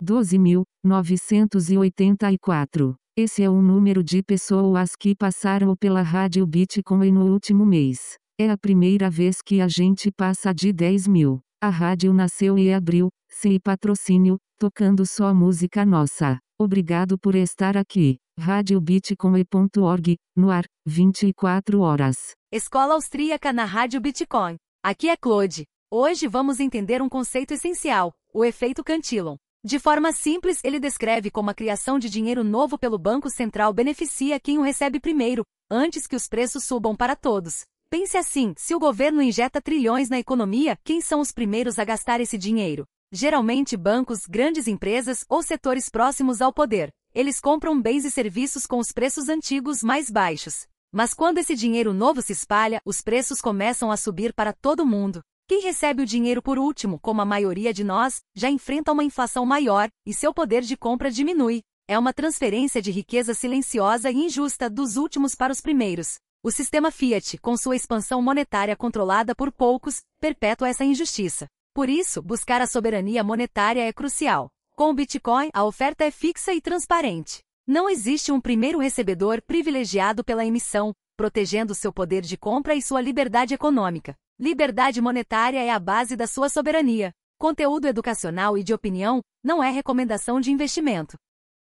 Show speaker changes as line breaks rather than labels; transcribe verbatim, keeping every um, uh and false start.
doze mil, novecentos e oitenta e quatro. Esse é o número de pessoas que passaram pela Rádio Bitcoin no último mês. É a primeira vez que a gente passa de dez mil. A rádio nasceu e abriu, sem patrocínio, tocando só música nossa. Obrigado por estar aqui. rádio bitcoin ponto org, no ar, vinte e quatro horas.
Escola Austríaca na Rádio Bitcoin. Aqui é Claude. Hoje vamos entender um conceito essencial, o efeito Cantillon. De forma simples, ele descreve como a criação de dinheiro novo pelo Banco Central beneficia quem o recebe primeiro, antes que os preços subam para todos. Pense assim, se o governo injeta trilhões na economia, quem são os primeiros a gastar esse dinheiro? Geralmente bancos, grandes empresas ou setores próximos ao poder. Eles compram bens e serviços com os preços antigos mais baixos. Mas quando esse dinheiro novo se espalha, os preços começam a subir para todo mundo. Quem recebe o dinheiro por último, como a maioria de nós, já enfrenta uma inflação maior, e seu poder de compra diminui. É uma transferência de riqueza silenciosa e injusta dos últimos para os primeiros. O sistema Fiat, com sua expansão monetária controlada por poucos, perpetua essa injustiça. Por isso, buscar a soberania monetária é crucial. Com o Bitcoin, a oferta é fixa e transparente. Não existe um primeiro recebedor privilegiado pela emissão, protegendo seu poder de compra e sua liberdade econômica. Liberdade monetária é a base da sua soberania. Conteúdo educacional e de opinião não é recomendação de investimento.